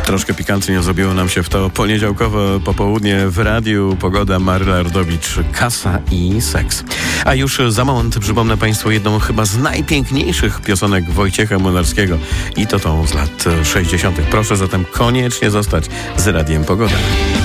Troszkę pikantnie zrobiło nam się w to poniedziałkowe popołudnie w radiu. Pogoda, Maryla Rodowicz, kasa i seks. A już za moment przypomnę Państwu jedną chyba z najpiękniejszych piosenek Wojciecha Młynarskiego i to tą z lat 60. Proszę zatem koniecznie zostać z Radiem Pogoda.